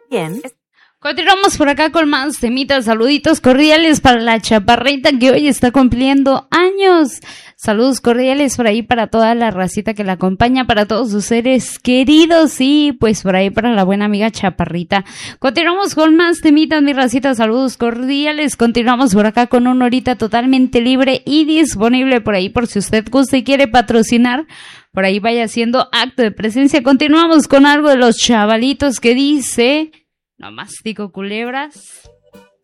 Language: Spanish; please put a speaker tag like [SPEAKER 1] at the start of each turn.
[SPEAKER 1] Bien.
[SPEAKER 2] Continuamos por acá con más temitas, saluditos cordiales para la chaparrita que hoy está cumpliendo años. Saludos cordiales por ahí para toda la racita que la acompaña, para todos sus seres queridos y pues por ahí para la buena amiga chaparrita. Continuamos con más temitas, mi racita, saludos cordiales. Continuamos por acá con una horita totalmente libre y disponible por ahí por si usted gusta y quiere patrocinar. Por ahí vaya haciendo acto de presencia. Continuamos con algo de los chavalitos que dice... No mastico culebras.